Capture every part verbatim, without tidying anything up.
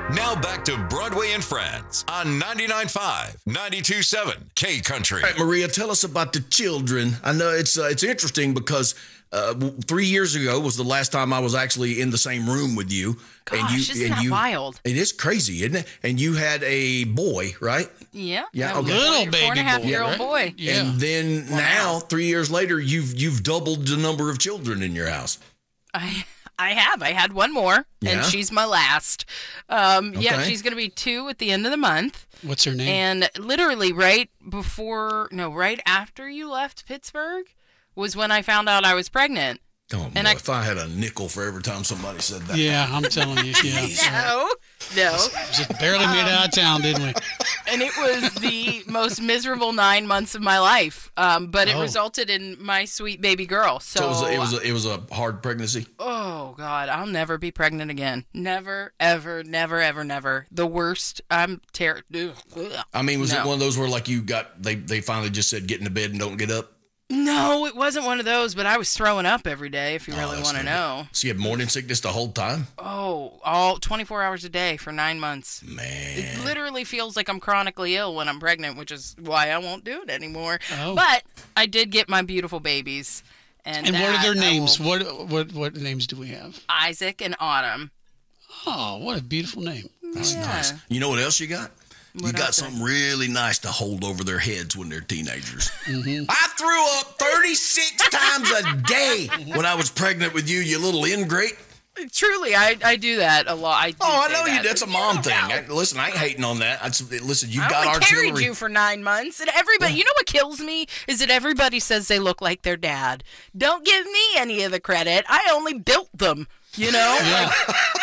Now back to Broadway and Friends on ninety-nine point five, ninety-two point seven K Country. All right, Maria, tell us about the children. I know it's uh, it's interesting because uh, three years ago was the last time I was actually in the same room with you. Gosh, and you, isn't and that you, wild? It is crazy, isn't it? And you had a boy, right? Yeah. Yeah, a okay. Little four, baby four and a half boy, year old right? boy. Yeah. And then Wow. now, three years later, you've you've doubled the number of children in your house. I I have. I had one more, Yeah? and she's my last. Um, Yeah, Okay. she's going to be two at the end of the month. What's her name? And literally right before, no, right after you left Pittsburgh was when I found out I was pregnant. Oh, And boy, I- if I had a nickel for every time somebody said that. yeah, I'm telling you. Yeah. No, no. Just barely made it out of town, didn't we? And it was the most miserable nine months of my life. Um, but it Oh. resulted in my sweet baby girl. So, So it was a, it was a, it was a hard pregnancy. oh God, I'll never be pregnant again. Never, ever, never, ever, never. The worst. I'm terrible. I mean, was it No. one of those where like you got they they finally just said get into bed and don't get up? No, it wasn't one of those, but I was throwing up every day, if you really that's want to not know. So you had morning sickness the whole time? Oh, all twenty-four hours a day for nine months. Man. It literally feels like I'm chronically ill when I'm pregnant, which is why I won't do it anymore. Oh. But I did get my beautiful babies. And, And what are that their I names? will- What what what names do we have? Isaac and Autumn. Oh, what a beautiful name. That's Yeah. nice. You know what else you got? you What got else? something really nice to hold over their heads when they're teenagers. Mm-hmm. I threw up thirty-six times a day when I was pregnant with you, you little ingrate. Truly, I, I do that a lot. I do Oh, I say know you. that. That's a mom Yeah, thing. no. I, listen, I ain't hating on that. I, listen, you I got only carried artillery. you for nine months, and everybody. You know what kills me is that everybody says they look like their dad. Don't give me any of the credit. I only built them. You know. Yeah.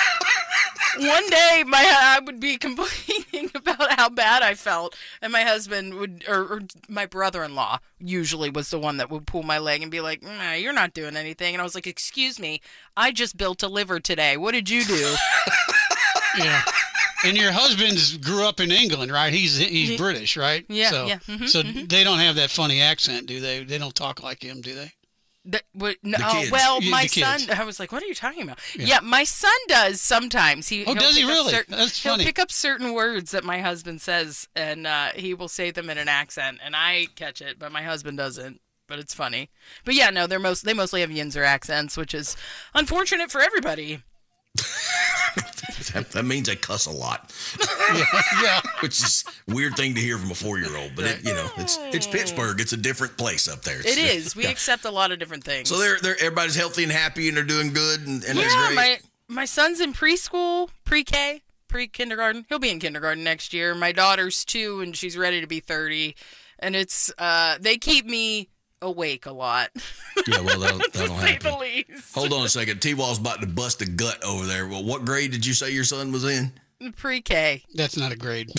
One day, my I would be complaining about how bad I felt, and my husband would, or, or my brother-in-law usually was the one that would pull my leg and be like, nah, "You're not doing anything." And I was like, "Excuse me, I just built a liver today. What did you do?" Yeah. And your husband's grew up in England, right? He's he's Ye- British, right? Yeah, So, yeah, mhm, so they don't have that funny accent, do they? They don't talk like him, do they? The, what, no, The oh, kids. well, Yeah, my the kids. son. I was like, "What are you talking about?" Yeah, my son does sometimes. He Oh, he'll does he pick up really? certain- That's he'll funny. pick up certain words that my husband says, and uh, he will say them in an accent, and I catch it, but my husband doesn't. But it's funny. But yeah, no, they're most they mostly have Yinzer accents, which is unfortunate for everybody. that, that means they cuss a lot, Yeah. Yeah. which is a weird thing to hear from a four-year-old. But it, you know, it's it's Pittsburgh. It's a different place up there. It's, It is. We yeah. accept a lot of different things. So they're they're everybody's healthy and happy and they're doing good and, and it's yeah, great. my my son's in preschool, pre-K, pre-kindergarten. He'll be in kindergarten next year. My daughter's two, and she's ready to be thirty. And it's uh, they keep me awake a lot. Yeah, well, that'll, that'll to say happen. the least. Hold on a second. T-Wall's about to bust a gut over there. Well, what grade did you say your son was in? Pre-K. That's not a grade.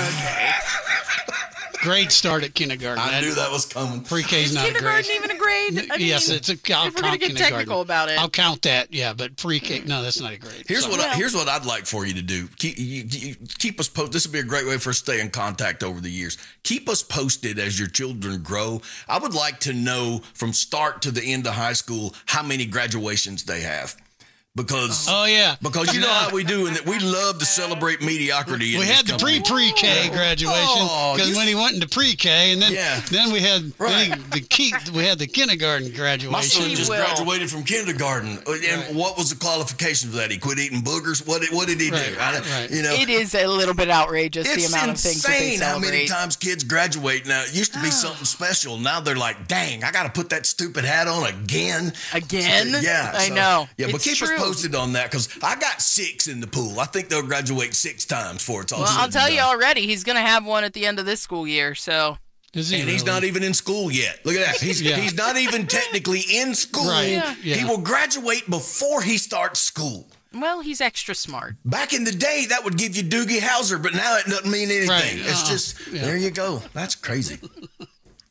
Grades start at kindergarten. I knew that was coming. Pre-K is not a grade. Kindergarten even a grade? I yes, mean, it's a. I'll if we're gonna count get kindergarten. technical about it. I'll count that. Yeah, but pre-K, no, that's not a grade. Here's Sorry. what I, Well- here's what I'd like for you to do. Keep you, you, keep us posted. This would be a great way for us to stay in contact over the years. Keep us posted as your children grow. I would like to know from start to the end of high school how many graduations they have. Because Oh yeah, because you know how we do, and that we love to celebrate mediocrity. in we this had the company. pre-pre-K graduation Oh, because you- when he went into pre-K, and then Yeah. then we had Right. then he- the key. We had the kindergarten My graduation. son He just will. graduated from kindergarten, and what was the qualification for that? He quit eating boogers. What did what did he do? Right, I- right. You know, It is a little bit outrageous, the it's amount of things that they insane how many celebrate. times kids graduate now. It used to be something special. Now they're like, dang, I got to put that stupid hat on again. Again? Yeah, I so- know. Yeah, but It's keep true. us posted on that because I got six in the pool. I think they'll graduate six times before it's all Well, said I'll and tell you done. already, he's going to have one at the end of this school year, so... Is he And he's really? not even in school yet. Look at that. He's Yeah. he's not even technically in school. Right. Yeah. He Yeah. will graduate before he starts school. Well, he's extra smart. Back in the day, that would give you Doogie Howser, but now it doesn't mean anything. Right. It's Uh-uh. just, Yeah. there you go. That's crazy. For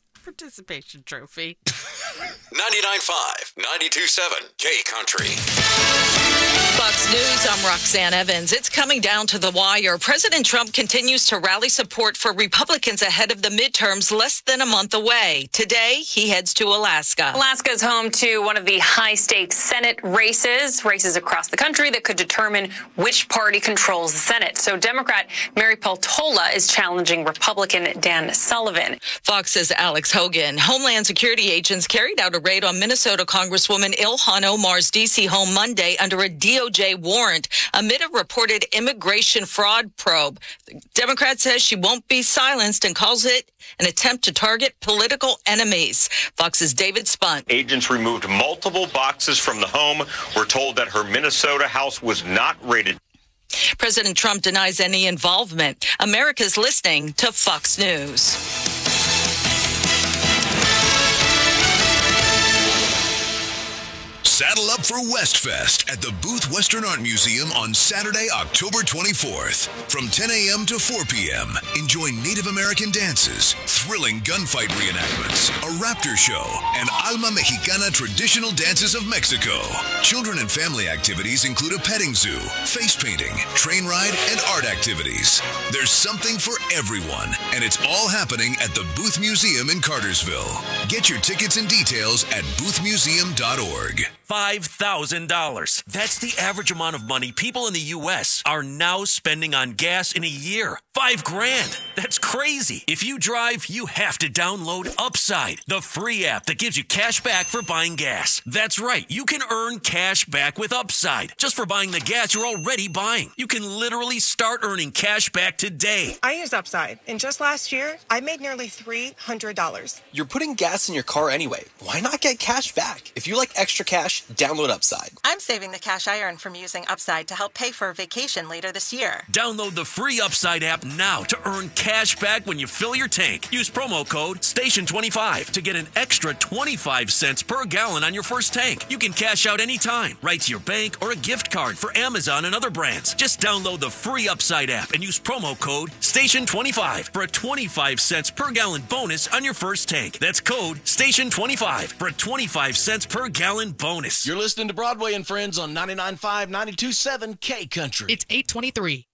participation trophy. ninety-nine point five, ninety-two point seven, K Country. Fox News, I'm Roxanne Evans. It's coming down to the wire. President Trump continues to rally support for Republicans ahead of the midterms less than a month away. Today, he heads to Alaska. Alaska is home to one of the high-stakes Senate races, races across the country that could determine which party controls the Senate. So Democrat Mary Peltola is challenging Republican Dan Sullivan. Fox's Alex Hogan. Homeland Security agents carried out a raid on Minnesota Congresswoman Ilhan Omar's D C home Monday under a D O J warrant amid a reported immigration fraud probe. The Democrat says she won't be silenced and calls it an attempt to target political enemies. Fox's David Spunt. Agents removed multiple boxes from the home. We're told that her Minnesota house was not raided. President Trump denies any involvement. America's listening to Fox News. Saddle up for Westfest at the Booth Western Art Museum on Saturday, October twenty-fourth. From ten a.m. to four p.m., enjoy Native American dances, thrilling gunfight reenactments, a raptor show, and Alma Mexicana traditional dances of Mexico. Children and family activities include a petting zoo, face painting, train ride, and art activities. There's something for everyone, and it's all happening at the Booth Museum in Cartersville. Get your tickets and details at booth museum dot org. five thousand dollars. That's the average amount of money people in the U S are now spending on gas in a year. Five grand. That's crazy. If you drive, you have to download Upside, the free app that gives you cash back for buying gas. That's right. You can earn cash back with Upside just for buying the gas you're already buying. You can literally start earning cash back today. I use Upside, and just last year, I made nearly three hundred dollars. You're putting gas in your car anyway. Why not get cash back? If you like extra cash, download Upside. I'm saving the cash I earn from using Upside to help pay for a vacation later this year. Download the free Upside app now to earn cash back when you fill your tank. Use promo code station twenty-five to get an extra twenty-five cents per gallon on your first tank. You can cash out anytime, right to your bank or a gift card for Amazon and other brands. Just download the free Upside app and use promo code station twenty-five for a twenty-five cents per gallon bonus on your first tank. That's code station twenty-five for a twenty-five cents per gallon bonus. You're listening to Broadway and Friends on ninety-nine point five, ninety-two point seven K Country. It's eight twenty-three.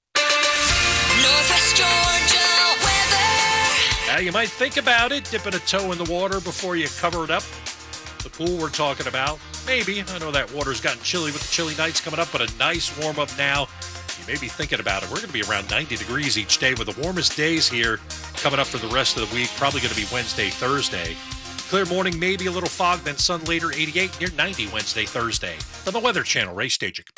Northwest Georgia weather. Now, you might think about it, dipping a toe in the water before you cover it up. The pool we're talking about, maybe. I know that water's gotten chilly with the chilly nights coming up, but a nice warm-up now. You may be thinking about it. We're going to be around ninety degrees each day with the warmest days here coming up for the rest of the week. Probably going to be Wednesday, Thursday. Clear morning, maybe a little fog, then sun later, eighty-eight, near ninety Wednesday, Thursday. From the Weather Channel, Ray Stajic.